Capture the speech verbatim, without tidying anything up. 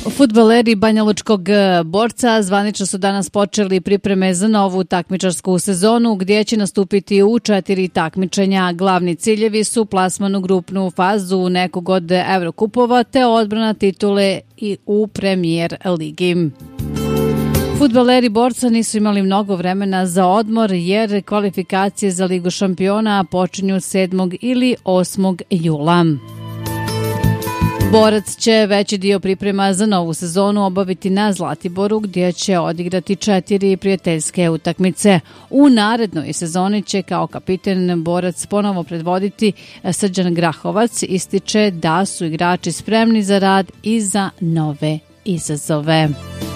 Fudbaleri Banjalučkog Borca zvanično su danas počeli pripreme za novu takmičarsku sezonu gdje će nastupiti u četiri takmičenja. Glavni ciljevi su plasman u grupnu fazu nekog od Evrokupova te odbrana titule i u Premier ligi. Fudbaleri Borca nisu imali mnogo vremena za odmor jer kvalifikacije za Ligu šampiona počinju sedmog ili osmog jula. Borac će veći dio priprema za novu sezonu obaviti na Zlatiboru gdje će odigrati četiri prijateljske utakmice. U narednoj sezoni će kao kapiten Borac ponovo predvoditi Srđan Grahovac. Ističe da su igrači spremni za rad i za nove izazove.